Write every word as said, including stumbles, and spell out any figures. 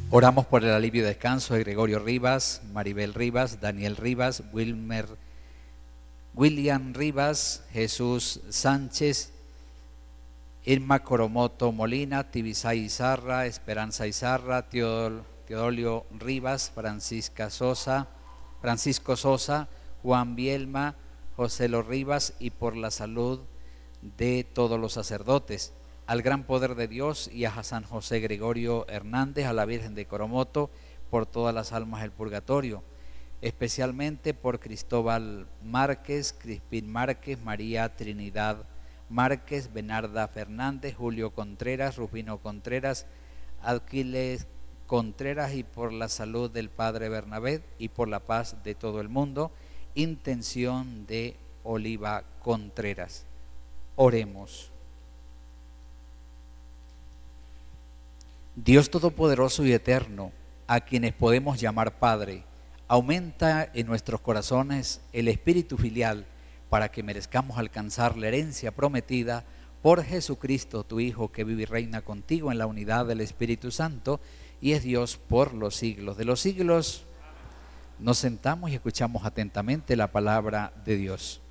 Oramos por el alivio y descanso de Gregorio Rivas, Maribel Rivas, Daniel Rivas, Wilmer, William Rivas, Jesús Sánchez, Irma Coromoto Molina, Tibisay Izarra, Esperanza Izarra, Teodol, Teodolio Rivas, Francisca Sosa, Francisco Sosa, Juan Bielma, José Lo Rivas, y por la salud de todos los sacerdotes, al gran poder de Dios y a San José Gregorio Hernández, a la Virgen de Coromoto, por todas las almas del purgatorio, especialmente por Cristóbal Márquez, Crispín Márquez, María Trinidad Márquez, Bernarda Fernández, Julio Contreras, Rufino Contreras, Aquiles Contreras, y por la salud del Padre Bernabé y por la paz de todo el mundo. Intención de Oliva Contreras. Oremos. Dios Todopoderoso y Eterno, a quienes podemos llamar Padre, aumenta en nuestros corazones el espíritu filial para que merezcamos alcanzar la herencia prometida por Jesucristo, tu Hijo, que vive y reina contigo en la unidad del Espíritu Santo y es Dios por los siglos de los siglos. Nos sentamos y escuchamos atentamente la palabra de Dios.